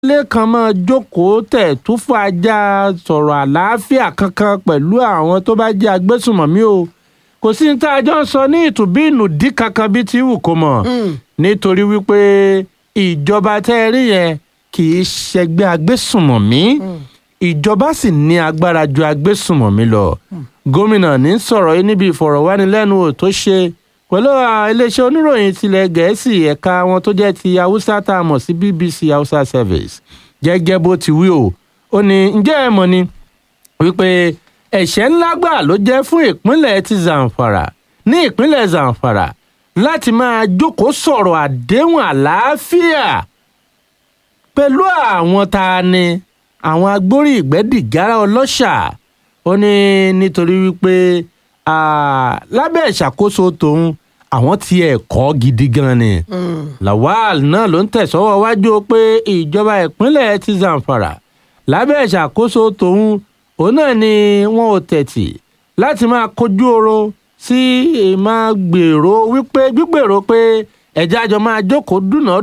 lẹ́kan máa jókòó tẹ̀ tó fún ajá sọ̀rọ̀ àlàáfíà kankan pẹ̀lú àwọn tó bá jẹ́ agbésùnmọ̀mí o kò sí ní tá a jọ ń sọ ní ìtùbí ìnùdí kankan bí ti wù kó mọ̀ nítorí wípé ìjọba tẹ́ ẹ rí yẹn kì í ṣẹgbẹ́ agbésùnmọ̀mí ìjọba sì ní agbára ju agbésùnmọ̀mí lọ gómìnà ní sọ̀rọ̀ yìí níbi ìfọ̀rọ̀wánilẹ́nuwò tó ṣe pẹ̀lú iléeṣẹ́ oníròyìn tilẹ̀ gẹ̀ẹ́sì ẹ̀ka wọn tó jẹ́ ti haúsá tá a mọ̀ sí BBC Hausa Service gẹ́gẹ́ bó ti wí o ó ní ǹjẹ́ ẹ mọ̀ ni wípé ẹ̀ṣẹ̀ ńlá gbà ló jẹ́ fún ìpínlẹ̀ ti Zamfara ní ìpínlẹ̀ Zamfara láti máa jókòó sọ̀rọ̀ àdéhùn àlàáfíà pẹ̀lú àwọn tá a ní àwọn agbórí ìgbẹ́dìgárá ọlọ́ṣà ó ní nítorí wípé lábẹ́ ìṣàkóso tòun àwọn tí ẹ̀ kọ́ gidi gan ni Lawal náà ló ń tẹ̀sọ́wọ́ wájú pé ìjọba ìpínlẹ̀ ti Zamfara lábẹ́ ìṣàkóso tòun òun náà ni wọn ò tẹ̀tì láti máa kojú oro sí máa gbígbèrò pé ẹ̀já àjọ máa jókòó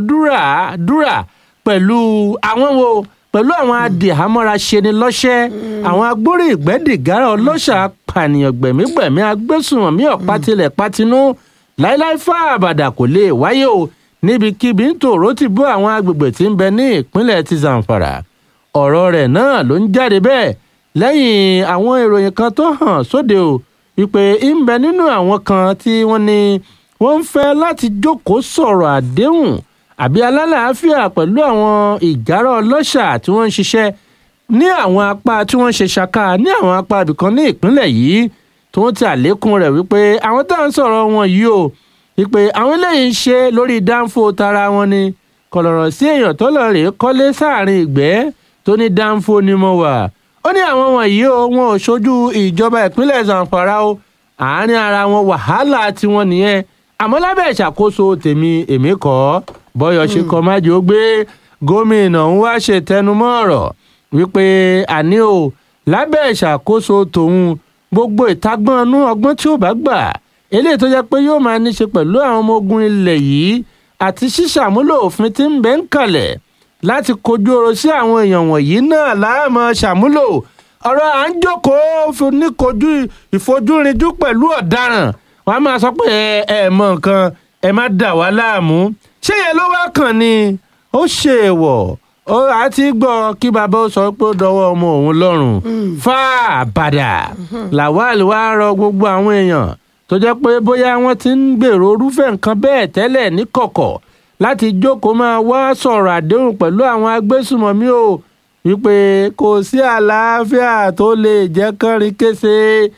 dúnàádúrà pẹ̀lú àwọn wo pẹ̀lú àwọn adìhámọ́ra ṣeni lọ́ṣẹ́ àwọn agbórí ìgbẹ́dìgárá ọlọ́ṣà pànìyàn gbẹ̀mígbẹ̀mí agbésùnmọ̀mí ọ̀pátilẹ̀ pátinú láíláí fà àbàdà kò lè wáyé o níbikíbi ń tòró ti bó àwọn agbègbè tí ń bẹ ní ìpínlẹ̀ ti Zamfara ọ̀rọ̀ rẹ̀ náà ló ń jáde bẹ́ẹ̀ lẹ́yìn àwọn ìròyìn kan tó hàn sóde o wípé ń bẹ nínú àwọn kan tí wọ́n ní wọ́n ń fẹ́ láti jókòó sọ̀rọ̀ àdéhùn àbí alálàáfíà pẹ̀lú àwọn ìgárá ọlọ́ṣà tí wọ́n ń ṣiṣẹ́ ní àwọn apá tí wọ́n ń ṣe ṣaka ní àwọn apá ibìkan ní ìpínlẹ̀ yìí tí wọ́n ti àlékún rẹ̀ wípé àwọn tá à ń sọ̀rọ̀ wọn yìí o wípé àwọn eléyìí ń ṣe lórí dánfó tara wọn ni kọ̀lọ̀rọ̀ sí èèyàn tó lọ rèé kọ́lé sáàrin ìgbẹ́ tó ní dánfó ni mo wà ó ní àwọn wọ̀nyí o wọn ò ṣojú ìjọba ìpínlẹ̀ Zamfara o àárín ara wọn wàhálà tiwọn nìyẹn àmọ́ lábẹ́ ìṣàkóso tèmi èmi kọ́ bọ́yọ̀ ṣe kọ́ májò gbé gómìnà ń wá ṣètẹnumọ́ ọ̀rọ̀ wípé àní o lábẹ́ ìṣàkóso tòun gbogbo ìtagbọ́nú ọgbọ́n tí ó bá gbà eléyìí tó jẹ́ pé yóò máa ní ṣe pẹ̀lú àwọn ọmọ ogun ilẹ̀ yìí àti ṣíṣàmúlò òfin tí ń bẹ ń kalẹ̀ láti kojú ọ̀rọ̀ sí àwọn èèyàn wọ̀nyí náà láàmú ṣàmúlò ọ̀rọ̀ à ń jókòó ní kojú ìfojúrinjú pẹ̀lú ọ̀daràn wọ́n á máa sọ pé ẹ mọ nǹkan ẹ má dà wá láàmú ṣé yẹn ló wá kàn ni ó ṣe èèwọ̀ ó àti gbọ́ kí bàbá ó sọ pé ó dọwọ́ ọmọ òun lọ́rùn fà bàdà Lawal wá rọ gbogbo àwọn èèyàn tó jẹ́ pé bóyá wọ́n ti ń gbèrò irúfẹ́ nǹkan bẹ́ẹ̀ tẹ́lẹ̀ ní kọ̀kọ̀ láti jókòó máa wá sọ̀rọ̀ àdéhùn pẹ̀lú àwọn agbésùnmọ̀mí o wípé kò sí àlàáfíà tó lè jẹ́ kánrin kése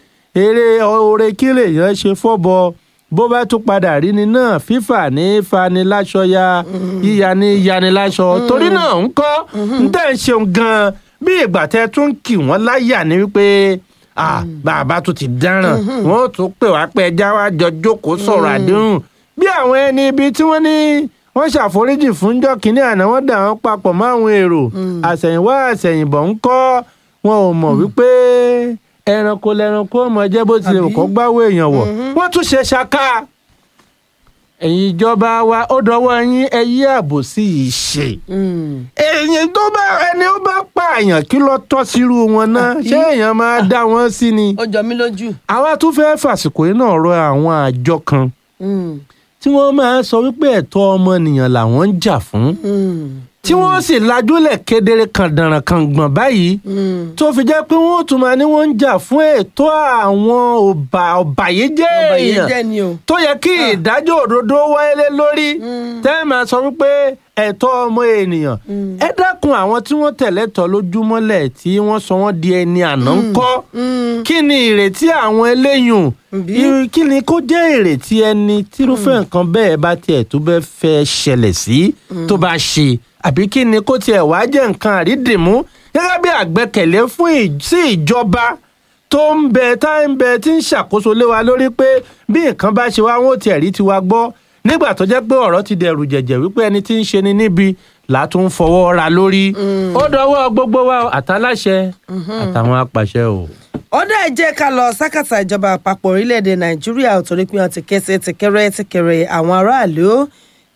eré oore kí lèèyàn ṣe fọ́bọ bó bá tún padà rí ni náà fífà ní fani láṣọ ya yíya ní yani láṣọ torí náà ń kọ́ ń tẹ̀ ń ṣeun gan-an bí ìgbà tẹ́ tún ń kì wọ́n láyà ní wípé bàbá tún ti dáràn wọ́n ó tún pè wá pé ẹja wá jọ jókòó sọ̀rọ̀ àdéhùn bí àwọn ẹni ibi tí wọ́n ní wọ́n ṣàforíjì fúnjọ́ kínní àná wọ́n dà wọ́n papọ̀ mọ́ àwọn èrò àṣẹ̀yìnwá àṣẹ̀yìnbọ̀ ń kọ́ wọn ò mọ̀ wípé ẹranko lẹranko ọmọ jẹ́ bó ti lè kọ́ gbáwó èèyàn wọ̀ wọ́n tún ṣe ṣaka ẹ̀yin ìjọba wa ó dọwọ́ yín ẹ yí àbòsí yìí ṣe èyí tó bá ẹni ó bá pààyàn kí ló tọ́ sírú wọn náà ṣé èèyàn máa dá wọn sí ni. ó jọ mí lójú. àwa tún fẹ́ fàsìkò yìí náà rọ àwọn àjọ kan tí wọ́n máa sọ wípé ẹ̀tọ́ ọmọnìyàn làwọn ń jà fún tí wọ́n sì lajúlẹ̀ kedere kàndàràn kàngbọ̀n báyìí tó fi jẹ́ pé wọ́n tún máa ní wọ́n ń jà fún ẹ̀tọ́ àwọn ọ̀bàyéjẹ́ èèyàn tó yẹ kí ìdájọ́ òdodo wáyé lórí tẹ́ ẹ máa sọ wípé ẹ̀tọ́ ọmọ ènìyàn ẹ dákun àwọn tí wọ́n tẹ̀lé tọ́ lójúmọ́lẹ̀ tí wọ́n sọ wọ́n di ẹni àná ń kọ́ kí ni ìrètí àwọn eléyùn kí ni kó jẹ́ ìrètí ẹni tírúfẹ́ nǹkan bẹ́ẹ̀ bá tiẹ̀ tó bẹ́ẹ̀ fẹ́ ṣẹlẹ̀ sí tó bá ṣe àbí kí ni kó tiẹ̀ wá jẹ́ nǹkan àrídìmú gẹ́gẹ́ bí àgbẹ̀kẹ̀lé sí ìjọba tó ń bẹ tí ń ṣàkóso lé wa lórí pé bí nǹkan bá ṣe wá wọn ò tiẹ̀ rí tiwa gbọ́ nígbà tó jẹ́ pé ọ̀rọ̀ ti dẹ̀rù jẹ̀jẹ̀ wípé ẹni tí ń ṣe ni níbi látún fọwọ́ ra lórí ó dọwọ́ gbogbo wa àtàláṣẹ àtàwọn apàṣẹ o. ọ̀dọ̀ ẹ̀ jẹ́ ká lọ sákàtà ìjọba àpapọ̀ orílẹ̀-èdè Nàìjíríà torí pé wọ́n ti kẹsẹ̀ tìkẹrẹ àwọn aráàlú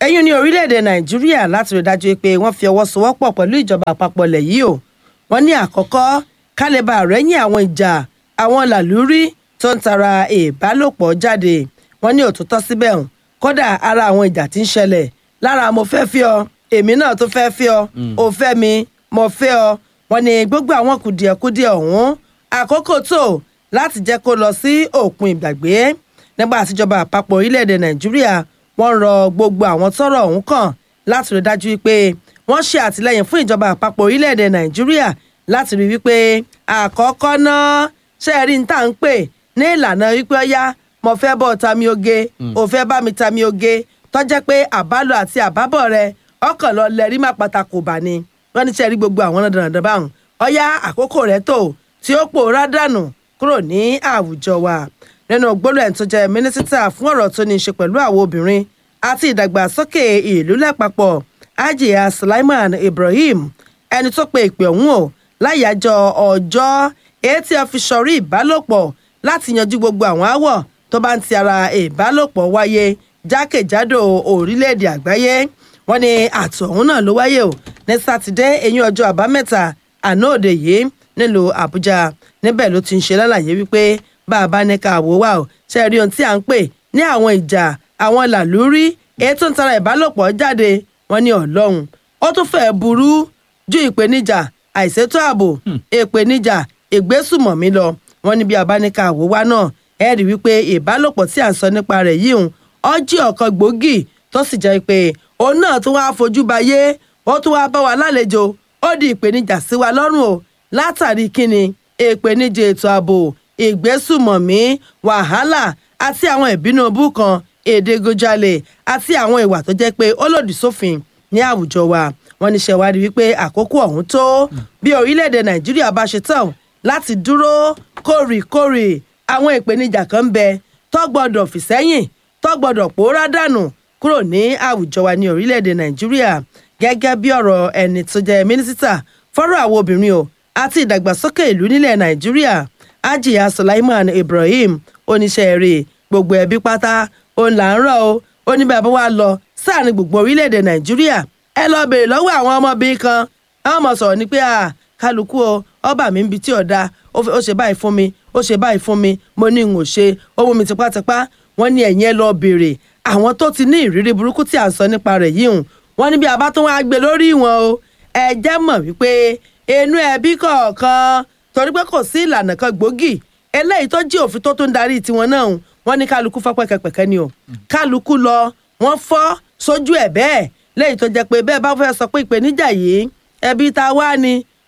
ẹ̀yìn ní orílẹ̀-èdè nàìjíríà láti rí dájú pé wọ́n fi ọwọ́ sowọ́pọ̀ pẹ̀lú ìjọba àpapọ̀ ilẹ̀ yìí o wọ́n ní àkọ́kọ́ kálíbà rẹ́yìn àwọn ìjà àwọn làlúrí tó ń tara ìbálòpọ̀ jáde wọ́n ní òtútọ́ síbẹ̀ hàn kódà ara àwọn ìjà tí ń ṣẹlẹ̀ lára mo fẹ́ fi ọ èmi náà tó fẹ́ fi ọ ò fẹ́ mi mo fẹ́ ọ wọ́n ní gbogbo àwọn kùdìẹ̀kudiẹ ọ̀hún àkókò tó láti jẹ́ kó lọ sí òpin ìgbàgbé nígbà àtijọba àpapọ̀ orílẹ̀-èdè nàìjíríà wọ́n rọ gbogbo àwọn tọ́rọ̀ ọ̀hún kàn láti rí dájú wípé wọ́n ṣe àtìlẹ́yìn fún ìjọba àpapọ̀ orílẹ̀-èdè nàìjíríà láti rí wípé àkọ́kọ́ náà ṣe é rí ní tá à ń pè ní ìlànà wípé ọyá mo fẹ́ bọ́ tami oge ò fẹ́ bá mi tami oge tó jẹ́ pé àbálò àti àbábọ̀ rẹ ọkàn lọ lẹ́rí má pàtàkì bá ní wọ́n ní ṣe rí gbogbo àwọn dandan báwọn ọyá àkókò rẹ tó tí ó pòórá dànù kúrò ní àwùjọ wa nínú gbólóhùn tó jẹ́ mínísítà fún ọ̀rọ̀ tó ní í ṣe pẹ̀lú àwọn obìnrin àti ìdàgbàsókè ìlú lápapọ̀ Hajiya Sulaiman Ibrahim ẹni tó pe ìpè ọ̀hún o láyàjọ ọjọ́ etí ọfíṣọrí ìbálòpọ̀ láti yanjú gbogbo àwọn aáwọ̀ tó bá ń ti ara ìbálòpọ̀ wáyé jákèjádò orílẹ̀-èdè àgbáyé wọ́n ní àtọ̀ ọ̀hún náà ló wáyé o ní sátidé eyín ọjọ́ àbámẹ́ta àná òde yìí nílùú Àbújá níbẹ̀ ló ti ń ṣe lálàyé wípé bá a bá ní ká wò wá o ṣe rí ohun tí à ń pè ní àwọn ìjà àwọn làlúrí èyí tó ń tara ìbálòpọ̀ jáde wọ́n ní Ọlọ́run ó tún fẹ́ burú ju ìpèníjà àìṣètò ààbò ìpèníjà ìgbésùmọ̀mí lọ wọ́n ní bí a bá ní ká wò wá náà ẹ rí wípé ìbálòpọ̀ tí à ń sọ nípa rẹ̀ yìí hùn ó jẹ́ ọ̀kan gbòógì tó sì jẹ́ pé òun náà tún wáá fojú bayé ó tún wáá bá wa lálejò ó di ìpèníjà sí wa lọ́rùn o látàrí kíni ìpèníjà ètò ààbò ìgbésùmọ̀mí wàhálà àti àwọn ìbínú bú kan èdègójalè àti àwọn ìwà tó jẹ́ pé ó lòdì sófin ní àwùjọ wa wọ́n ní ṣèwádìí wípé àkókò ọ̀hún tó bí orílẹ̀-èdè nàìjíríà bá ṣe tán láti dúró kórìkórì àwọn ìpèníjà kan ń bẹ tó gbọ́dọ̀ fìsẹ́yìn tó gbọ́dọ̀ pòórá dànù kúrò ní àwùjọ wa ní orílẹ̀-èdè nàìjíríà gẹ́gẹ́ bí ọ̀rọ̀ ẹni tó jẹ́ mínísítà fọ́rọ̀ àwọn obìnrin o àti ìdàgbàsókè ìlú nílẹ̀ nàìjíríà Hajiya Sulaiman Ibrahim oníṣẹ́ rẹ̀ gbogbo ẹbí pátá òun là ń rọ̀ o ó ní bàbá wa lọ sáàrin gbogbo orílẹ̀-èdè nàìjíríà ẹ lọ bèrè lọ́wọ́ àwọn ọmọbìnrin kan àwọn ọmọ sọ̀rọ̀ ní pé kálukú o ọba mi ń bi tí ọ̀dà ó ṣe báyìí fún mi ó ṣe báyìí fún mi mo ní n ò ṣe ó mú mi tipátipá wọ́n ní ẹ̀yìn ẹ lọ bèrè àwọn tó ti ní ìrírí burúkú tí à ń sọ nípa rẹ̀ yìí hùn wọ́n ní bí a bá tún wá gbé lórí wọn o ẹ jẹ́ mọ̀ wípé inú ẹbí kọ̀ọ̀kan torí pé kò sí ìlànà kan gbòógì eléyìí tó jí òfin tó tún darí tiwọn náà wọ́n ní kálukú fọ́ pẹ́kẹ́pẹ́kẹ́ ni o kálukú lọ wọ́n fọ́ sójú ẹ̀ bẹ́ẹ̀ lẹ́yìn tó jẹ́ pé bẹ́ẹ̀ bá fẹ́ sọ pé ìpèníjà yìí ẹbí ta wá ni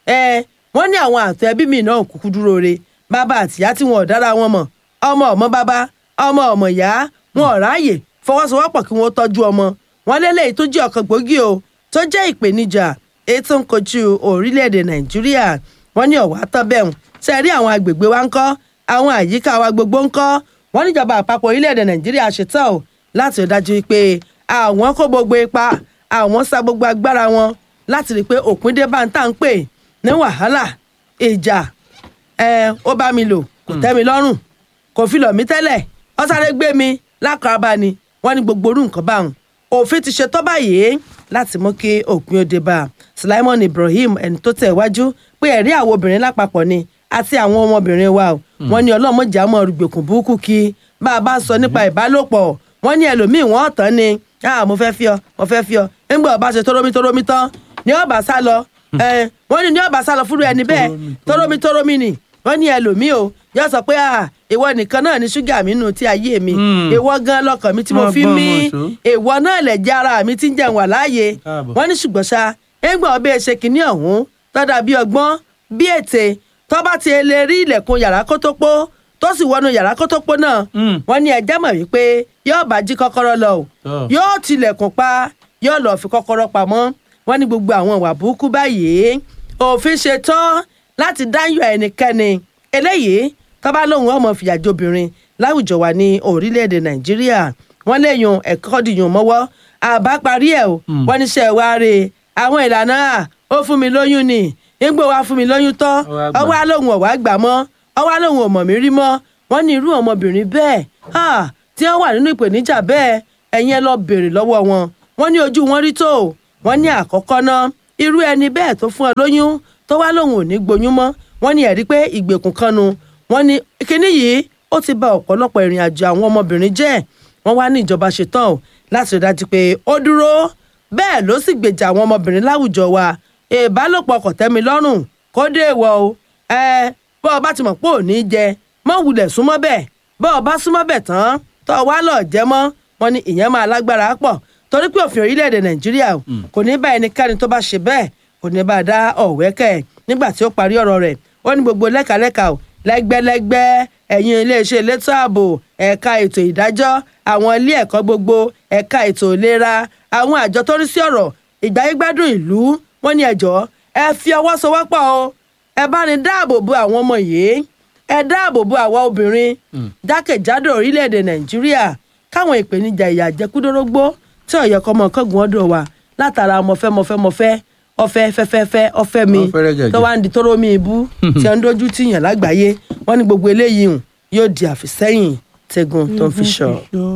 wọ́n ní àwọn àtọ̀ ẹbí mi náà kúkú dúró re bàbá àtìyá tí wọn ò dára wọn mọ̀ ọmọ bàbá ọmọ ìyá wọn ò ráàyè fọwọ́sowọ́pọ̀ kí wọ́n tọ́jú ọmọ wọn lélẹ́yìí tó jẹ́ ọ̀kan gbòógì o tó jẹ́ ìpèníjà èyí tó ń kojú orílẹ̀-èdè nàìjíríà wọ́n ní ọ̀wá tán bẹ́ẹ̀ ṣe rí àwọn agbègbè wa ńkọ́ àwọn àyíká wa gbogbo ńkọ́ wọ́n níjọba àpapọ̀ orílẹ̀-èdè nàìjíríà ṣetán o láti rí dájú pé àwọn kó gbogbo ipa àwọn sa gbogbo agbára wọn láti rí i pé òpin dé bá ń tà ń pè ní wàhálà ìjà ó bá mi lò kò tẹ́ mi lọ́rùn kò fi lọ̀ mí tẹ́lẹ̀ ó sáré gbé mi lákàràbà ni wọ́n ní gbogbo orú nǹkan báwọn òfin ti ṣe tó báyìí láti mú kí òpin ó dé bá Sulaiman Ibrahim ẹni tó tẹ̀ wájú pé ẹ̀rí àwọn obìnrin lápapọ̀ ni àti àwọn ọmọbìnrin wa wọ́n ní ọlọ́mọjà mọ́ rúgbòkùn burúkú kí bá a bá sọ nípa ìbálòpọ̀ wọ́n ní ẹlòmíì wọ́n tán ni mo fẹ́ fi ọ nígbà ọba ṣe tórómí tán ní ọba sá lọ wọ́n ní ọba sá lọ fúru ẹni bẹ́ẹ̀ tórómí ni wọ́n ní ẹlòmíì o yóò sọ pé ìwọ nìkan náà ní ṣúgà mi nù tí ayé mi ìwọ gan lọkàn mi tí mo fi mí ìwọ náà lẹ̀ jẹ́ ara mi tí ń jẹun wà láàyè wọ́n ní ṣùgbọ́n ṣá ẹgbẹ́ ọbẹ̀ ṣe kínní ọ̀hún tọ́da bí ọgbọ́n bí ète tó bá ti lè rí ilẹ̀kùn yàrá kó tó pó tó sì wọnú yàrá kó tó pó náà wọ́n ní ẹjẹ́ mọ̀ wípé yóò bá jí kọ́kọ́rọ́ lọ o yóò tilẹ̀kùn pa yóò lọ́ọ́ fi kọ́kọ́rọ́ pamọ́ wọ́n ní gbogbo àwọn ìwà burúkú báyìí òfin ṣe tán láti dáyọ̀ ẹnikẹ́ni eléyìí tó bá lóun ọmọ fìyàjò obìnrin láwùjọ wa ní orílẹ̀-èdè nàìjíríà wọ́n léyùn ẹ̀kọ́ dìyùn mọ́wọ́ àbá parí ẹ̀ o wọ́n ní ṣe wá rè àwọn ìlànà ó fún mi lóyún ni nígbà wá fún mi lóyún tán ọwọ́ alóhùn ọ̀wá gbà mọ́ ọwọ́ alóhùn ọmọ mi rí mọ́ wọ́n ní irú ọmọbìnrin bẹ́ẹ̀ tí wọ́n wà nínú ìpèníjà bẹ́ẹ̀ ẹ̀yin ẹ lọ béèrè lọ́wọ́ wọn wọ́n ní ojú wọn rí tó wọ́n ní àkọ́kọ́ náà irú ẹni bẹ́ẹ̀ tó fún ọ lóyún tó wá lóun ò ní gboyún mọ́ wọ́n ní ẹ̀rí pé ìgbèkùn kan nu wọ́n ní kíní yìí ó ti bà ọ̀pọ̀lọpọ̀ ìrìn àjò àwọn ọmọbìnrin jẹ́ wọ́n wá ní ìjọba ṣetán láti rí dájú pé ó dúró bẹ́ẹ̀ ló sì gbèjà àwọn ọmọbìnrin láwùjọ wa ìbálòpọ̀ kò tẹ́mi lọ́rùn kó dé ìwọ o bọ́ ọ bá ti mọ̀ pé ò ní jẹ mọ́ wulẹ̀ súnmọ́ bẹ́ẹ̀ bọ́ ọ bá súnmọ́ bẹ̀ tán tó wá lọ jẹ́ mọ́ wọn ni ìyẹn máa lágbára pọ̀ torí pé òfin orílẹ̀-èdè nàìjíríà kò ní bá ẹnikẹ́ni tó bá ṣe bẹ́ẹ̀ kò ní bá dá ọ̀wẹ́kẹ̀ nígbà tí ó parí ọ̀rọ̀ rẹ̀ ó ní gbogbo lẹ́kàlẹ́kà o lẹ́gbẹ́lẹ́gbẹ́ ẹ̀yin iléeṣẹ́ elétò ààbò ẹ̀ka ètò ìdájọ́ àwọn ilé ẹ̀kọ́ gbogbo ẹ̀ka ètò ìlera àwọn àjọ tó rí sí ọ̀rọ̀ ìgbáyégbádùn ìlú wọn ní ẹjọ́ ẹ fi ọwọ́ sowọ́pọ̀ o ẹ bá ní dáàbò bo àwọn ọmọ yìí ẹ dáàbò bo àwa obìnrin jákèjádò orílẹ̀-èdè nàìjíríà káwọn ìpèníjà ìyà jẹkúdórógbó tí ọ̀yọ́ kọ́mọ kọ́gùn ọdọ̀ wa látara mọ̀fẹ́ ọ̀fẹ́ ọ̀fẹ́ mi tó wá ń di tóró mi ibú tí ẹ ń dojú tìyàn lágbàáyé wọ́n ní gbogbo eléyìí yóò di àfisẹ́yìn tẹ́gun tó ń fi ṣọ.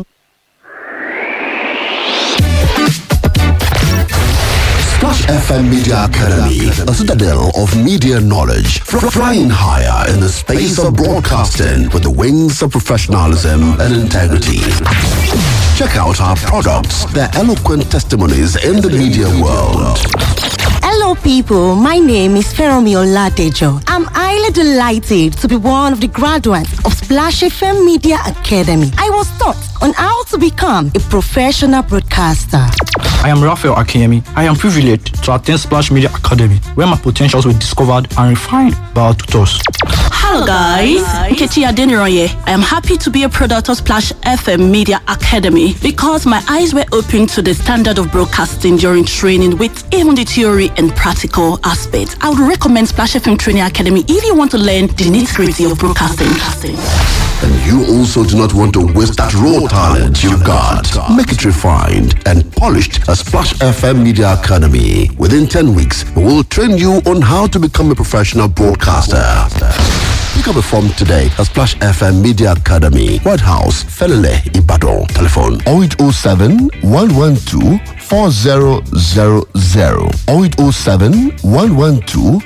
Splash FM Media Academy, a citadel of media knowledge, flying higher in the space of broadcasting with the wings of professionalism and integrity. Check out our products, their eloquent testimonies in the media world. Hello, people. My name is Feromi Oladejo. I'm highly delighted to be one of the graduates of Splash FM Media Academy. I was taught on how to become a professional broadcaster. I am Raphael Akemi. I am privileged to attend Splash Media Academy, where my potentials were discovered and refined by our tutors. Hello guys, Nkechi Adeniroye. I am happy to be a product of Splash FM Media Academy because my eyes were opened to the standard of broadcasting during training with even the theory and practical aspects. I would recommend Splash FM Training Academy if you want to learn the nitty-gritty of broadcasting. And you also do not want to waste that raw talent you got. Make it refined and polished at Splash FM Media Academy. Within 10 weeks, we will train you on how to become a professional broadcaster. Pick up a form today at Splash FM Media Academy, White House, Felele, Ibadan. Telephone 0807 112 4000 0807 112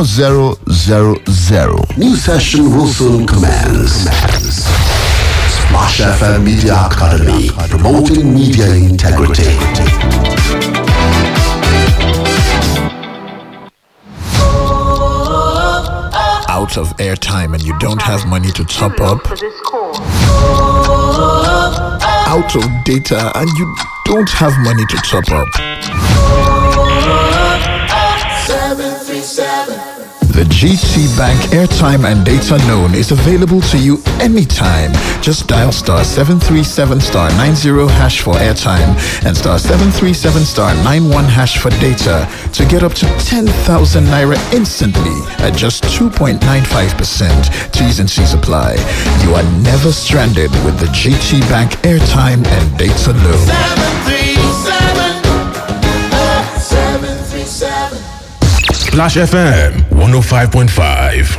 4000. New session will soon commence. Splash FM Media Academy, promoting media integrity. Out of airtime and you don't have money to top up, out of data and you don't have money to top up. 737. The GT Bank airtime and data known is available to you anytime. Just dial star 737 star 90 hash for airtime and star 737 star 91 hash for data to get up to 10,000 naira instantly at just 2.95%. T's and C's apply. You are never stranded with the GT Bank airtime and data loan. 737. Splash FM 105.5.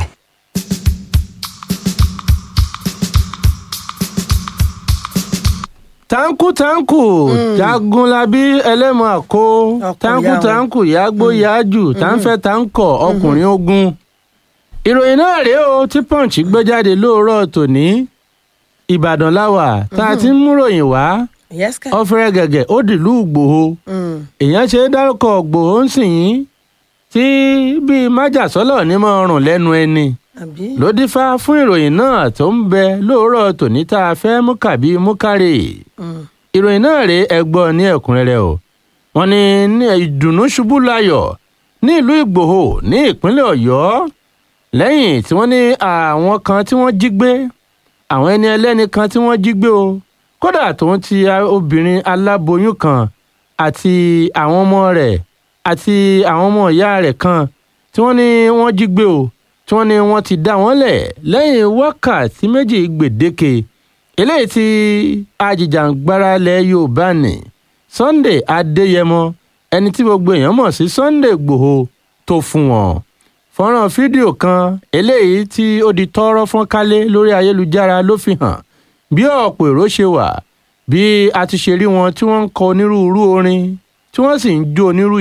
tanku jagunlabi ẹlẹ́mọ̀ àkó tanku yàgbó yájù táǹfẹ́ táǹkọ̀ ọkùnrin ogun. ìròyìn náà rèé o tí punch gbé jáde lóòrọ̀ tòní ìbàdàn láwà tá a ti ń múròyìn wá ọ̀fẹ́rẹ́ gẹ̀gẹ̀ ó dìlú Ìgbòho èèyàn ṣe é dárúkọ Ìgbòho ń sìn yín tí bíi májàsọ́lọ̀ ní mọ́ ọrùn lẹ́nu ẹni ló dífá fún ìròyìn náà tó ń bẹ lóòrọ̀ tòní tá a fẹ́ mú kàbí mú kárè ìròyìn náà rèé ẹgbọ́ ní ẹ̀kúnrẹ́rẹ́ o wọ́n ní ìdùnnú ṣubú layọ̀ ní ìlú Ìgbòho ní ìpínlẹ̀ Ọ̀yọ́ lẹ́yìn tí wọ́n ní àwọn kan tí wọ́n jí gbé àwọn ẹni ẹlẹ́ni kan tí wọ́n jí gbé o kódà tó ń ti obìnrin aláboyún kan àti àwọn ọmọ rẹ̀ àti àwọn ọmọ ìyá rẹ̀ kan tí wọ́n ní wọ́n jí gbé o tí wọ́n ní wọ́n ti dá wọn lẹ̀ lẹ́yìn wákàtí méjì gbèdéke eléyìí tí ajìjàǹgbara ilẹ̀ Yorùbá ní Sunday Adéyẹmọ ẹni tí gbogbo èèyàn mọ̀ sí Sunday Ìgbòho tó fún wọn fọ́nrán fídíò kan eléyìí tí ó di tọ́rọ́ fọ́n kálé lórí ayélujára ló fi hàn bí ọ̀pọ̀ èrò ṣe wà bí a ti ṣe rí wọn tí wọ́n ń kọ onírúurú orin tí wọ́n sì ń jó onírú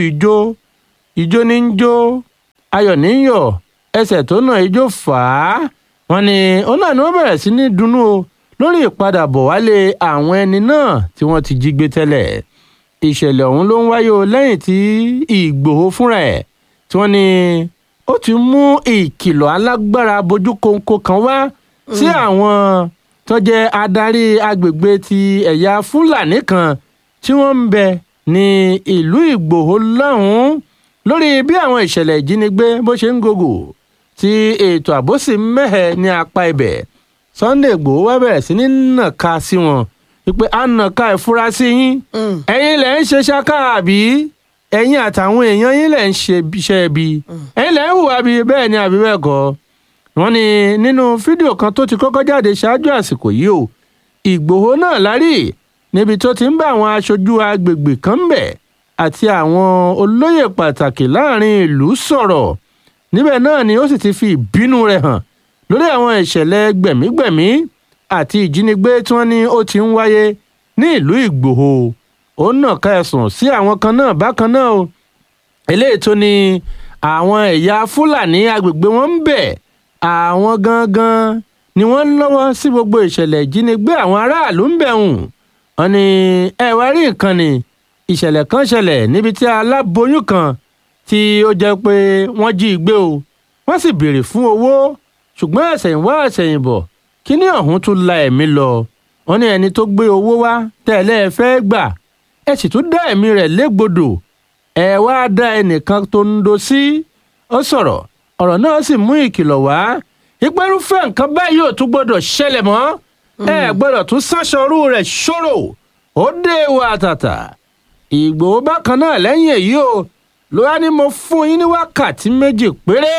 ijó ní ń jó ayọ̀ ní ń yọ̀ ẹsẹ̀ tó nà ijó fà á wọ́n ní òun náà ni wọ́n bẹ̀rẹ̀ sí ní dunnú o lórí ìpadàbọ̀ wálé àwọn ẹni náà tí wọ́n ti jí gbé tẹ́lẹ̀ ìṣẹ̀lẹ̀ ọ̀hún ló ń wáyé o lẹ́yìn tí Ìgbòho fúnra ẹ̀ tí wọ́n ní ó ti mú ìkìlọ̀ alágbára bojú kónkó kan wá sí àwọn tó jẹ́ adarí agbègbè ti ẹ̀yà Fúlàní kan tí wọ́n ń bẹ ní ìlú Ìgbòho lọ́hùn-ún lórí bí àwọn ìṣẹ̀lẹ̀ ìjínigbé bó ṣe ń gògò tí ètò ààbò sì mẹ́hẹ̀ ní apá ibẹ̀ Sunday Ìgbòho wá bẹ̀rẹ̀ sí ní nàka sí wọn wípé a nàka ìfurasí yín ẹ̀yin lẹ̀ ń ṣe ṣáká àbí ẹ̀yin àtàwọn èèyàn yín lẹ̀ ń ṣe iṣẹ́ ibi ẹ̀yin lẹ̀ ń hùwà bí bẹ́ẹ̀ ni àbí bẹ́ẹ̀ kọ́ wọ́n ní nínú fídíò kan tó ti kọ́kọ́ jáde ṣáájú àsìkò yìí o Ìgbòho náà lárí níbi tó ti ń bá àwọn aṣojú agbègbè kan bẹ̀ àti àwọn olóyè pàtàkì láàrin ìlú sọ̀rọ̀ níbẹ̀ náà ni ó sì ti fi ìbínú rẹ̀ hàn lórí àwọn ìṣẹ̀lẹ̀ gbẹ̀mígbẹ̀mí àti ìjínigbé tí wọ́n ní ó ti ń wáyé ní ìlú Ìgbòho ó nàka ẹ̀sùn sí àwọn kan náà bákan náà o eléyìí tó ní àwọn ẹ̀yà Fúlàní agbègbè wọn ń bẹ̀ àwọn gangan ni wọ́n ń lọ́wọ́ sí gbogbo ìṣẹ̀lẹ̀ ìjínigbé àwọn aráàlú ń bẹ̀ hùn wọ́n ní ẹ wá rí nǹkan ni ìṣẹ̀lẹ̀ kan ṣẹlẹ̀ níbi tí aláboyún kan tí ó jẹ́ pé wọ́n jí i gbé o wọ́n sì béèrè fún owó ṣùgbọ́n àṣẹ̀yìnwá àṣẹ̀yìnbọ̀ kíní ọ̀hún tún la ẹ̀mí lọ wọ́n ní ẹni tó gbé owó wá tẹ́lẹ̀ ẹ fẹ́ gbà ẹ sì tún dá ẹ̀mí rẹ̀ légbodò ẹ wá dá ẹnìkan tó ń do sí ó sọ̀rọ̀ ọ̀rọ̀ náà sì mú ìkìlọ̀ wá ìpẹ́rúfẹ́ nǹkan báyìí ò tún gbọ́dọ̀ ṣẹlẹ̀ mọ́ ẹ gbọ́dọ̀ tún sáṣọrú rẹ̀ ṣòro ó dé wa tàtà Ìgbòho bákan náà lẹ́yìn èyí o ló wá ní mo fún yín ní wákàtí méjì péré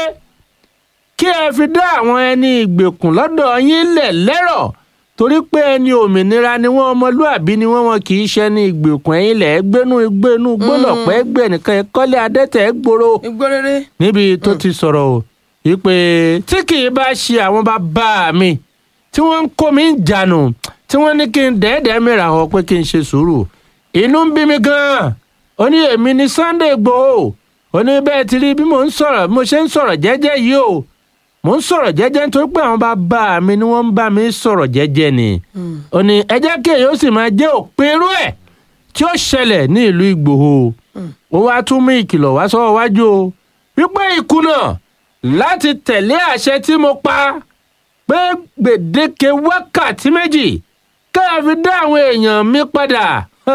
kí ẹ fi dá àwọn ẹni ìgbèkùn lọ́dọ̀ yín lẹ̀ lẹ́rọ̀ torí pé ẹni òmìnira ni wọ́n ọmọlúàbí ni wọ́n kì í ṣe ní ìgbèkùn ẹ̀yin lẹ̀ gbénú igbénú gbólọ̀pẹ́ gbẹ̀ nìkan ẹ̀kọ́lé adẹ́tẹ̀ gbòòrò níbi tó ti sọ̀rọ̀ o wípé tí kì í bá ṣe àwọn bàbá mi tí wọ́n ń kó mi ń jànù tí wọ́n ní kí n dẹ́ẹ̀dẹ́ mìíràn hàn pé kí n ṣe sùúrù inú ń bí mi gan-an ó ní èmi ní Sunday Ìgbòho ó ní bẹ́ẹ̀ ti rí bí mo ṣe ń sọ̀rọ̀ jẹ́jẹ́ yìí o mo ń sọ̀rọ̀ jẹ́jẹ́ nítorí pé àwọn bàbá mi ni wọ́n ń bá mi sọ̀rọ̀ jẹ́jẹ́ ni ó ní ẹ jẹ́ kí èyí ó sì máa jẹ́ òpin irú ẹ̀ tí ó ṣẹlẹ̀ ní ìlú Ìgbòho ó wá tún mú ìkìlọ̀ wá sọ́wọ́ wájú o wípé ìkùnà láti tẹ̀lé àṣẹ tí mo pa pé gbèdéke wákàtí méjì ká fi dá àwọn èèyàn mi padà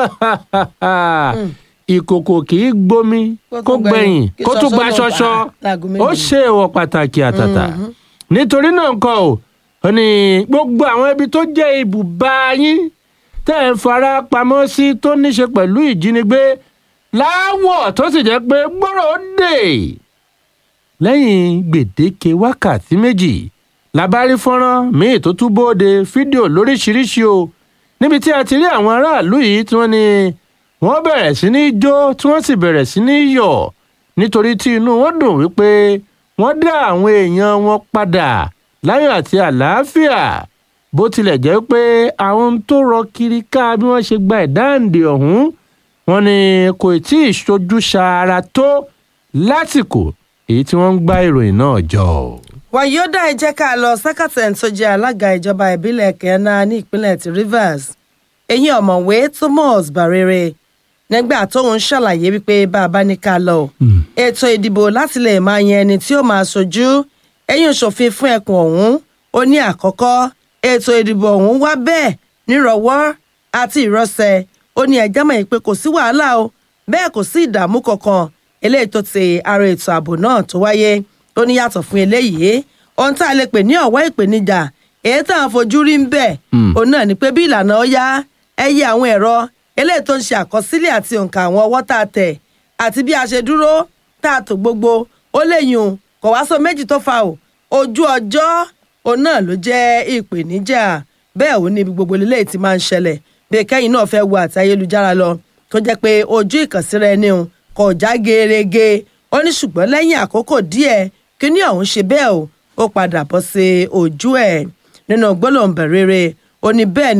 ìkòkò kì í gbomi kó gbẹ̀yìn kó tún gba ṣọṣọ ó ṣe èèwọ̀ pàtàkì àtàtà nítorí náà nǹkan ò ní gbogbo àwọn ibi tó jẹ́ ibùba yín tẹ́ ẹ̀ ń fara pamọ́ sí tó níṣe pẹ̀lú ìjínigbé láwọ̀ tó sì jẹ́ pé gbọ́rọ̀ dé lẹ́yìn gbèdéke wákàtí méjì labárí fọ́nrán míì tó tún bóde fídíò lóríṣiríṣi o níbi tí a ti rí àwọn aráàlú yìí tí wọ́n ní wọ́n bẹ̀rẹ̀ sí ní jó tí wọ́n sì bẹ̀rẹ̀ sí ní yọ̀ nítorí tí inú wọn dùn wípé wọ́n dá àwọn èèyàn wọn padà láyọ̀ àti àlàáfíà bó tilẹ̀ jẹ́ pé àwọn tó rọ kiri ká bí wọ́n ṣe gba ìdáǹdè ọ̀hún wọ́n ní kò tí ì ṣojú ṣàárà tó lásìkò èyí tí wọ́n ń gbá ìròyìn náà jọ. wàyí ó dá ẹ jẹ́ ká lọ sákàtẹ̀ tó jẹ́ alága ìjọba ìbílẹ̀ kẹ́ẹ́nà ní ìpínlẹ̀ ti Rivers eyín ọ̀mọ̀wé Thomas Barere nígbà tóun ṣàlàyé wípé bàbá ní ká lọ ètò ìdìbò láti lè máa yan ẹni tí ó máa ṣojú ẹ̀yìn òṣòfin fún ẹkùn ọ̀hún ó ní àkọ́kọ́ ètò ìdìbò ọ̀hún wá bẹ́ẹ̀ nírọ̀wọ́ àti ìrọsẹ̀ ó ní ẹjẹ́ mọ̀ pé kò sí wàhálà o bẹ́ẹ̀ kò sí ìdààmú kankan eléyìí tó ti ara ètò ààbò náà tó wáyé ó ní yàtọ̀ fún eléyìí ohun tá a lè pè ní ọ̀wọ́ ìpèníjà èyí tá à ń fojú rí ń bẹ̀ òun náà ni pé bí ìlànà ó yá ẹ yẹ àwọn ẹ̀rọ eléyìí tó ń ṣe àkọsílẹ̀ àti òǹkà àwọn ọwọ́ tá a tẹ̀ àti bí a ṣe dúró tá a tò gbogbo ó léyìn kò wá sọ méjì tó fa o ojú ọjọ́ òun náà ló jẹ́ ìpèníjà bẹ́ẹ̀ ò ní ibi gbogbo eléyìí ti máa ń ṣẹlẹ̀ bí kẹ́yìn náà fẹ́ wo àti ayélujára lọ tó jẹ́ pé ojú ìkànsíra ẹni kò já gerege ó ní ṣùgbọ́n lẹ́yìn àkókò díẹ̀ kíní ọ̀hún ṣe bẹ́ẹ̀ ó padà bọ́ sí ojú ẹ̀ nínú gbólóhùn Barere ó ní bẹ́ẹ̀ ni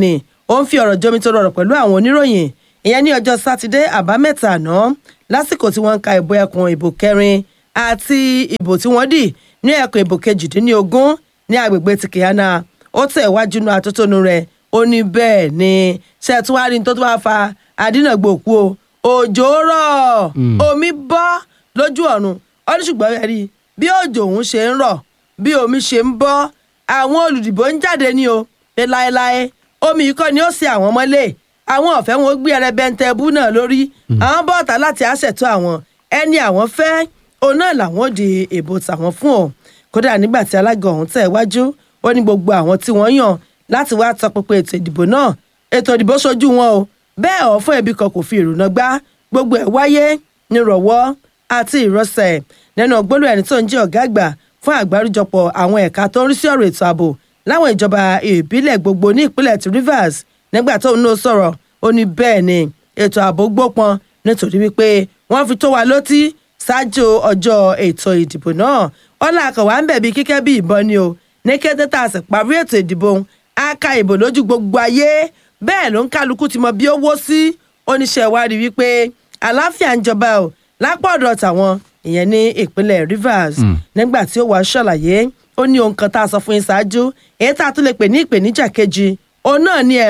ó ń fi ọ̀rọ̀ jomi tó rọrọ̀ pẹ̀lú àwọn oníròyìn ìyẹn ní ọjọ́ sátidé àbámẹ́ta àná lásìkò tí wọ́n ń ka ìbò ẹkùn ìbò kẹrin àti ìbò tí wọ́n dì ní ẹkùn ìbò kejìdínlógún ní agbègbè ti Kìhánà. Ó tẹ̀ wájú nu àtótónu rẹ̀ ó ní bẹ́ẹ̀ ni ṣètúwárí tó tó wá fa àdínàgbòkú o òjò rọ̀ omi bọ́ lójú ọ̀run ó ní ṣùgbọ́n ẹ rí bí òjò òun ṣe ń rọ̀ bí omi ṣe ń bọ́ àwọn olùdìbò ń jáde ní o pé láéláé omi yìí kọ́ ni ó ṣe àwọn mọ́lẹ̀ àwọn ọ̀fẹ́ wọn gbé ẹrẹbẹntẹbú náà lórí àwọn bọ́ọ̀tà láti àṣẹ̀tọ́ àwọn ẹni àwọn fẹ́ òun náà làwọn di èbò tàwọn fún ọ. Kódà nígbà tí alága ọ̀hún tẹ̀ wájú ó ní gbogbo àwọn tí wọ́n yàn láti wá tọpinpin ètò ìdìbò náà ètò ìdìbò ṣojú wọn o bẹ́ẹ̀ ọ̀ fún ẹbí kan kò fi ìrùnà gbá gbogbo ẹ̀ wáyé nírọ̀wọ́ àti ìrọsẹ̀ nínú gbólóhùn ẹni tó ń jẹ́ ọ̀gá àgbà fún àgbáríjọpọ̀ àwọn ẹ̀ka tó ń rí sí ọ̀rọ̀ ètò ààbò láwọn ìjọba ìbílẹ̀ gbogbo ní ìpínlẹ̀ ti Rivers nígbà tó ń sọ̀rọ̀ ó ní bẹ́ẹ̀ ni ètò ààbò gbópọn nítorí wípé wọ́n fi tó wa létí ṣáájú ọjọ́ ètò ìdìbò náà ọlá àkànwá ń bẹ̀bí kíkẹ́ bí ìbọn ni o ní kété tá a sì parí ètò ìdìbò á ka ìbò lójú gbogbo ayé bẹ́ẹ̀ ló ń kálukú ti mọ bí ó wó sí oníṣẹ́ wa rí wípé àlàáfíà ń jọba o lápá ọ̀dọ̀ tàwọn ìyẹn ní ìpínlẹ̀ Rivers nígbà tí ó wàá ṣàlàyé ó ní ohun kan tá a sọ fún yín ṣáájú èyí tá a tún lè pè ní ìpèníjà kejì òun náà ní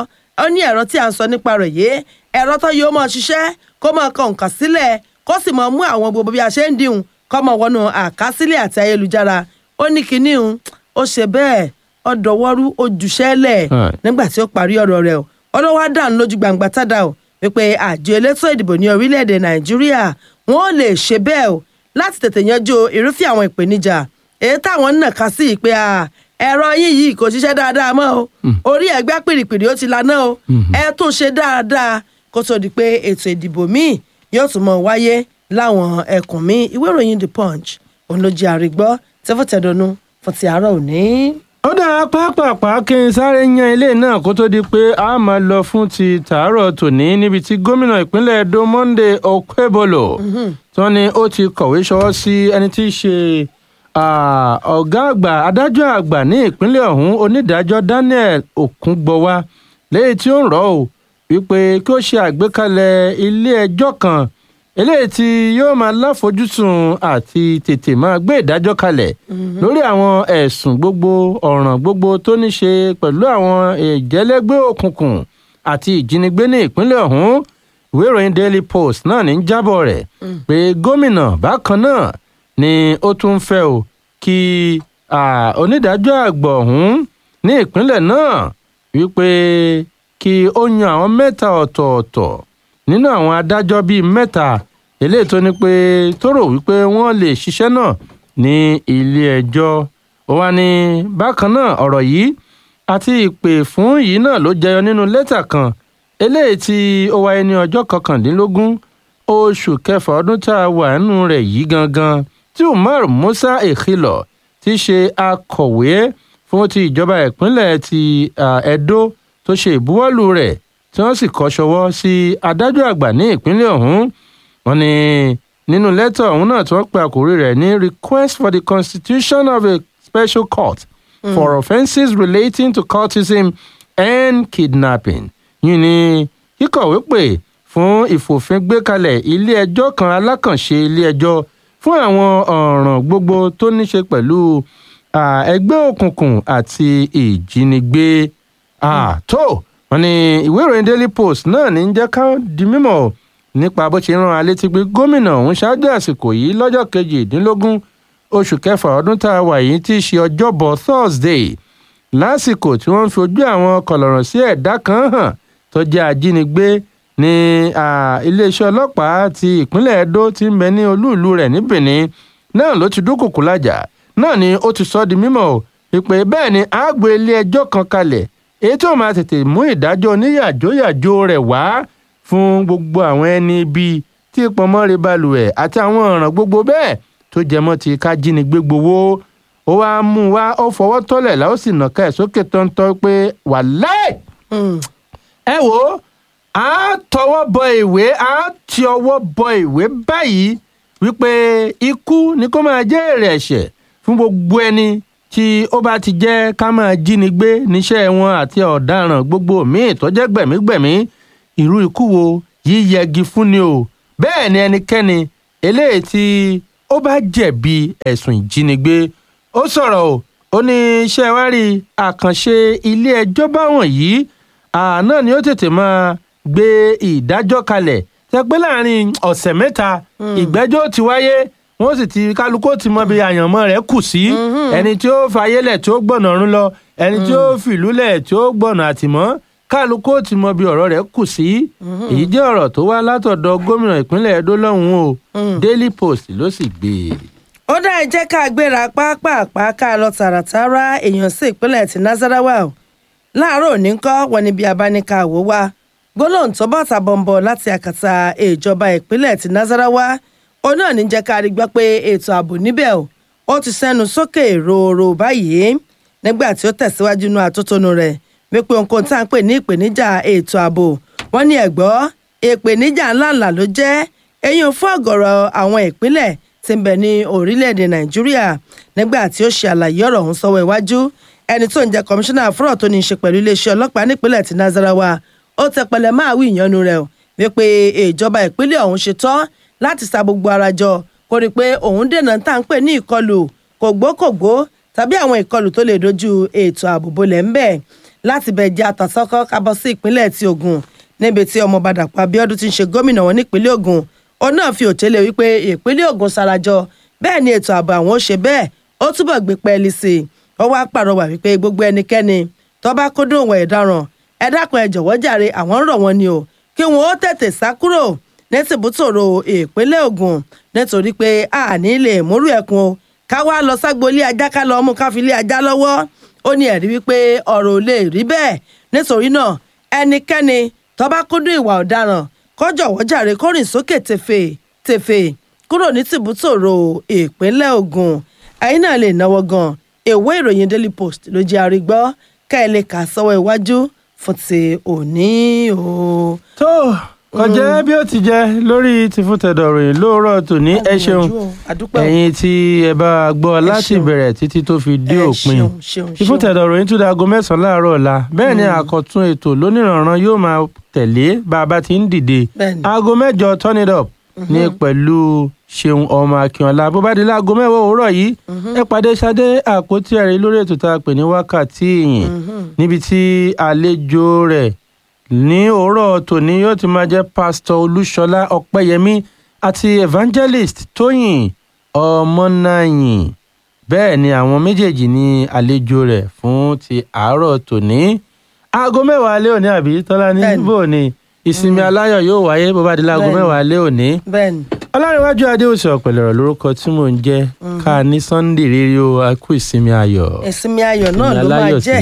ẹ̀rọ tí a ń sọ nípa rẹ̀ yé ẹ̀rọ tó yóò máa ṣiṣẹ́ kó máa kọ nǹkan sílẹ̀ kó sì máa mú àwọn gbogbo bí a ṣe ń dìhun kó máa wọnú àkásílẹ̀ àti ayélujára ó ní kinní hun ó ṣe bẹ́ẹ̀ ó dọwọ́rú ó jùṣẹ́lẹ̀ nígbà tí ó parí ọ̀rọ̀ rẹ̀ ọlọ́wọ́ dànù lójú gbangba tádà o wípé àjọ elétò ìdìbò ní orílẹ̀-èdè Nàìjíríà wọ́n lè ṣe bẹ́ẹ̀ o láti tètè yanjú irúfẹ́ àwọn ìpèníjà èyí táwọn ń nàka sí pé ẹ̀rọ yín yìí kò ṣiṣẹ́ dáadáa mọ́ o orí ẹgbẹ́ pìrìpìrì ó ti laná o ẹ tún ṣe dáadáa kó tó di pé ètò ìdìbò míì yóò tún mọ wáyé láwọn ẹkùn míì. Ìwé ìròyìn The Punch òun ló jẹ́ àrígbọ́ tẹ́fọ́tẹ̀dọ́nù fún ti àárọ̀ òní. Ó dáa pàápàá kí n sáré yan ilé náà kó tó di pé a máa lọ fún ti tàárọ̀ tòní níbi tí gómìnà ìpínlẹ̀ Edo Monday Okpebholo tó ní ó ti kọ̀wé ṣọwọ́ sí ẹni tí í ṣe ọ̀gá àgbà adájọ́ àgbà ní ìpínlẹ̀ ọ̀hún onídàájọ́ Daniel Okungbọwa lẹ́yìn tí ó ń rọ̀ ọ́ wípé kí ó ṣe àgbékalẹ̀ ilé ẹjọ́ kan eléyìí tí yóò máa láfojúsùn àti tètè máa gbé ìdájọ́ kalẹ̀ lórí àwọn ẹ̀sùn gbogbo ọ̀ràn gbogbo tó ní ṣe pẹ̀lú àwọn ìjẹ́lẹ́gbẹ́ òkùnkùn àti ìjínigbé ní ìpínlẹ̀ ọ̀hún. Ìwé ìròyìn Daily Post náà ní jábọ̀ rẹ̀ pé gómìnà bákan náà ni ó tún fẹ́ o kí onídàájọ́ àgbà ọ̀hún ní ìpínlẹ̀ náà wípé kí ó yan àwọn mẹ́ta ọ̀tọ̀ọ̀tọ̀ nínú àwọn adájọ́ bíi mẹ́ta eléyìí tó ní pé tó rò wípé wọ́n lè ṣiṣẹ́ náà ní ilé ẹjọ́. Ó wá ní bákan náà ọ̀rọ̀ yìí àti ìpè fún yìí náà ló jẹyọ nínú lẹ́tà kan eléyìí tí ó wáyé ní ọjọ́ 19 oṣù kẹfà ọdún tá a wà nínú rẹ̀ yìí gangan tí Umar Musa Ikhilor ti ṣe akọ̀wé fún ti ìjọba ìpínlẹ̀ ti Edo tó ṣe ìbuwọ́lù rẹ̀ tí wọ́n sì kọ ṣọwọ́ sí adájọ́ àgbà ní ìpínlẹ̀ ọ̀hún. Wọ́n ní nínú lẹ́tà ọ̀hún náà tí wọ́n pe àkórí rẹ̀ ní request for the constitution of a special court for offences relating to cultism and kidnapping. Yìí ni kíkọ̀wé pè fún ìfòfingbékalẹ̀ ilé ẹjọ́ kan alákànṣe ilé ẹjọ́ fún àwọn ọ̀ràn gbogbo tó ní ṣe pẹ̀lú ẹgbẹ́ òkùnkùn àti ìjínigbé. Tó wọ́n ní ìwé ìròyìn Daily Post náà ní jẹ́ ká di mímọ̀ nípa bó ṣe rán alé tí pé gómìnà ọ̀hún ṣáájú àsìkò yìí lọ́jọ́ 18 oṣù kẹfà ọdún tá a wà yìí tí í ṣe ọjọ́bọ̀ Thursday lásìkò tí wọ́n fi ojú àwọn kọ̀lọ̀rọ̀ sí ẹ̀dá kan hàn tó jẹ́ ajínigbé ní iléeṣẹ́ ọlọ́pàá ti ìpínlẹ̀ Edo tí ń bẹ ní olúùlú rẹ̀ ní Benin náà ló ti dúnkùkù lájà náà ni ó ti sọ di mímọ̀ wípé bẹ́ẹ̀ ni a gbé ilé ẹjọ́ kan kalẹ̀ èyí tó máa tètè mú ìdájọ́ oníyàjóyàjó rẹ̀ wá fún gbogbo àwọn ẹni bíi tí pọnmọ́re balùwẹ̀ àti àwọn ọ̀ràn gbogbo bẹ́ẹ̀ tó jẹmọ́ ti ká jínigbé gbowó. Ó wá mú wá ó fọwọ́ tọ́lẹ̀ láó sì nàka ẹ̀ sókè tọ́ntọ́ pé wàláì ẹ wò ó a tọwọ́ bọ ìwé a ti ọwọ́ bọ ìwé báyìí wípé ikú ni kó máa jẹ́ èrè ẹ̀ṣẹ̀ fún gbogbo ẹni tí ó bá ti jẹ́ ká máa jínigbé níṣẹ́ wọn àti ọ̀daràn gbogbo míì tó jẹ́ gbẹ̀mígbẹ̀mí irú ikú wo yíyẹgi fún ni o bẹ́ẹ̀ ni ẹnikẹ́ni eléyìí tí ó bá jẹ̀bi ẹ̀sùn ìjínigbé ó sọ̀rọ̀ o ó ní iṣẹ́ wa rí àkànṣe ilé ẹjọ́ báwọn yìí àná ni ó tètè máa gbé ìdájọ́ kalẹ̀ tẹ́ pé láàrin ọ̀sẹ̀ mẹ́ta ìgbẹ́jọ́ ti wáyé wọ́n sì ti kálukú ti mọ bí àyànmọ́ rẹ̀ kù sí ẹni tí ó fayélẹ̀ tí ó gbọ̀nà ọ̀run lọ ẹni tí ó fìlúlẹ̀ tí ó gbọ̀nà àtìmọ́ kálukú ti mọ bí ọ̀rọ̀ rẹ̀ kù sí èyí jẹ́ ọ̀rọ̀ tó wá látọ̀dọ̀ gómìnà ìpínlẹ̀ Ẹdó lọ́hùn-ún o Daily Post ló sì gbé e. ó dá ẹ jẹ́ ká gbéra pápápá ká lọ tààràtàrà èèyàn sí ìpínlẹ̀ ti Nasarawa o láàárọ̀ òní ńkọ́ wọn níbi abáníkà wò wá gbólóhùn tó bọ́ta bọ̀m̀bọ̀ láti àkàtà ìjọba ìpínlẹ̀ ti Nasarawa ó náà ní jẹ́ ká rí gbọ́ pé ètò ààbò níbẹ̀ ó ti sẹ́nu sókè ròòrò báyìí nígbà tí ó tẹ̀síwájú nínú àtótónu rẹ̀ wípé ohunkóhun tá à ń pè ní ìpèníjà ètò ààbò wọ́n ní ẹ̀gbọ́ ìpèníjà ńláńlá ló jẹ́ eyín fún ọ̀gọ̀rọ̀ àwọn ìpínlẹ̀ tí ń bẹ ní orílẹ̀-èdè Nàìjíríà nígbà tí ó ṣe àlàyé ọ̀rọ̀ ọ̀hún sọ́wọ́ iwájú ẹni tó ń jẹ́ kọmíṣánná fọ́rọ̀ tó ní í ṣe pẹ̀lú iléeṣẹ́ ọlọ́pàá nípínlẹ̀ ti Nasarawa ó tẹpẹlẹ máa wí ìyanu rẹ̀ wípé ìjọba ìpínlẹ̀ ọ̀hún ṣetán láti sa gbogbo ara jọ kó rí i pé òun dènà tá à ń pè ní ìkọlù kògbókògbó tàbí àwọn ìkọlù tó lè dojú ètò ààbò bolẹ̀ ń bẹ̀ láti bẹ̀ jẹ́ àtàsọ́kọ́ kábọ̀ sí ìpínlẹ̀ ti Ògùn níbi tí ọmọọba Dàpọ̀ Abíọ́dún ti ń ṣe gómìnà wọn nípínlẹ̀ Ògùn òun náà fi òtẹ́lẹ̀ wípé ìpínlẹ̀ Ògùn sarajọ bẹ́ẹ̀ ni ètò ààbò àwọn ó ṣe bẹ́ẹ̀ ó túbọ̀ gbé pẹ́ẹ́lí sí i ó wá pàrọwà wípé gbogbo ẹnikẹ́ni tó bá kó dóhùn ẹ̀daràn ẹ dákun ẹ jọ̀wọ́ jàre àwọn ń rọ̀ wọ́n ni o kí wọ́n ó tètè sá kúrò ní tìbútòrò ìpínlẹ̀ Ògùn nítorí pé a ní lè múrú ẹ̀kún o ká wá lọ ságbolé ajá ká lọ mú ká fi lé ajá lọ́wọ́ ó ní ẹ̀rí wípé ọ̀rọ̀ ò lè rí bẹ́ẹ̀ nítorí náà ẹnikẹ́ni tó bá kúndùn ìwà ọ̀daràn kó jọ̀wọ́ jàre kó rìn sókè tèfè kúrò ní tìbútòrò ìpínlẹ̀ Ògùn ẹ̀yin náà lè náwó gan ìwé ìròyìn Daily Post ló jẹ́ àrígbọ́ ká ẹ lè kà sọ́wọ́ iwájú fún ti òní o. tó kọjá bí ó ti jẹ́ lórí ti fún tẹ̀dọ̀ ròyìn lóòrọ̀ tòní ẹ ṣeun ẹ̀yin tí ẹ bá gbọ́ láti bẹ̀rẹ̀ títí tó fi dé òpin ti fún tẹ̀dọ̀ ròyìn tún dago 9 láàárọ̀ ọ̀la bẹ́ẹ̀ ni àkọ́tún ètò lóníranran yóò máa tẹ̀lé bá a bá ti ń dìde aago 9 turn it up ní pẹ̀lú Ṣeun ọmọ Akínọlá bó bá di láago 10 òwúrọ̀ yìí ẹ pàdé Ṣadé àpótí ẹ̀rí lórí ètò tá a pè ní wákàtí ìyìn níbi tí àlejò rẹ̀ ní òwúrọ̀ tòní yóò ti máa jẹ́ pásítọ̀ Olúṣọlá Ọpẹ́yẹmí àti evangelist Tóyìn Ọmọnáyìn bẹ́ẹ̀ ni àwọn méjèèjì ní àlejò rẹ̀ fún ti àárọ̀ tòní aago 10 alẹ́ òní àbí tọ́lá ní bò ní ìsinmi aláyọ̀ yóò wáyé bó bá di láago 10 alẹ́ òní. Ọlárẹ̀wájú Adéòsì Ọ̀pẹ̀lẹ̀rọ̀ lórúkọ tí mò ń jẹ́ ká ní Sunday rere o a kú ìsinmi ayọ̀. ìsinmi ayọ̀ náà ló máa jẹ́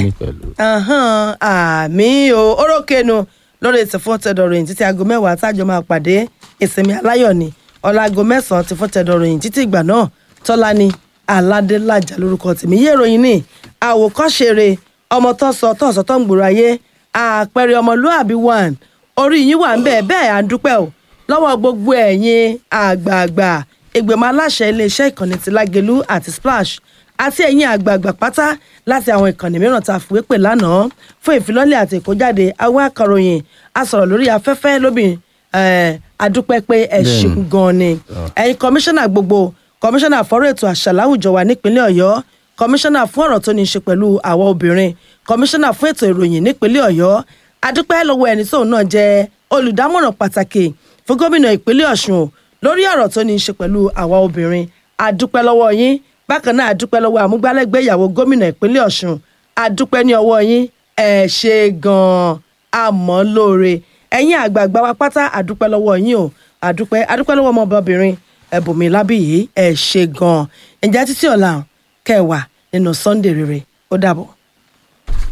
àmì o orókèénu lórí ti fún tẹ̀dọ̀ ròyìn títí aago 10 tájọ máa pàdé ìsinmi aláyọ̀ ni ọ̀la aago 9 ti fún tẹ̀dọ̀ ròyìn títí ìgbà náà Tọ́lání Aládélájà lórúkọ tèmi yé ìròyìn ní àwòkọ́ṣe ọmọ tó sọ tó ń gbòòrò ayé àpẹẹrẹ ọmọlúàbí 1 orí yín wà ń bẹ̀ bẹ́ẹ̀ à ń dúpẹ́ o lọ́wọ́ gbogbo ẹ̀yin àgbààgbà ìgbìmọ̀ aláṣẹ iléeṣẹ́ ìkànnì ti Lágelú àti Splash àti ẹ̀yin àgbààgbà pátá láti àwọn ìkànnì mìíràn tá a fìwé pè lánàá fún ìfilọ́lẹ̀ àti ìkójáde àwọn akọ̀ròyìn a sọ̀rọ̀ lórí afẹ́fẹ́ lóbìn adúpẹ́ pé ẹ ṣeun gan ni ẹ̀yin kọmíṣánná gbogbo kọmíṣánná fọ́rọ̀ ètò àṣà láwùjọ wa nípínlẹ̀ Ọ̀yọ́ kọmíṣánná fún ọ̀rọ̀ tó ní í ṣe pẹ̀lú àwọn obìnrin kọmíṣánná fún ètò ìròyìn nípínlẹ̀ Ọ̀yọ́ adúpẹ́ lọ́wọ́ ẹni tóun náà jẹ́ olùdámọ̀ràn pàtàkì fún gómìnà ìpínlẹ̀ Ọ̀ṣun lórí ọ̀rọ̀ tó ní í ṣe pẹ̀lú àwa obìnrin adúpẹ́ lọ́wọ́ yín bákan náà adúpẹ́ lọ́wọ́ àmúgbálẹ́gbẹ̀ẹ́ ìyàwó gómìnà ìpínlẹ̀ Ọ̀ṣun adúpẹ́ ní ọwọ́ yín ẹ ṣe gan-an àmọ́ lóore ẹ̀yin àgbààgbà wa pátá adúpẹ́ lọ́wọ́ yín o adúpẹ́ lọ́wọ́ ọmọbìnrin Ẹ̀bùnmi Lábíyì ẹ ṣe gan-an ǹjẹ́ títí ọ̀la kẹwàá nínú Sunday rere ó dàbọ̀.